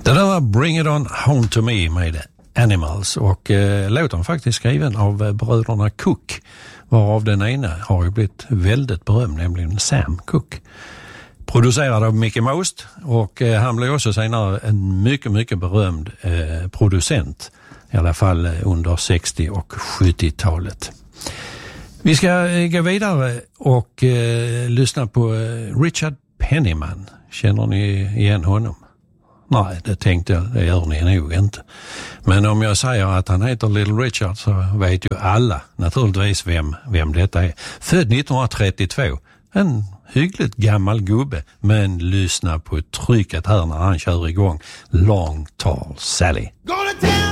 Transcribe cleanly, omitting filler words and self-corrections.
Det där var Bring It On Home To Me med Animals och låten faktiskt skriven av bröderna Cook, varav den ena har ju blivit väldigt berömd, nämligen Sam Cooke. Producerad av Mickey Most och han blev också senare en mycket berömd producent, i alla fall under 60- och 70-talet. Vi ska gå vidare och lyssna på Richard Penniman. Känner ni igen honom? Nej, det tänkte jag, det gör ni nog inte. Men om jag säger att han heter Little Richard så vet ju alla naturligtvis vem detta är. Född 1932, en hyggligt gammal gubbe, men lyssna på trycket här när han kör igång Long Tall Sally.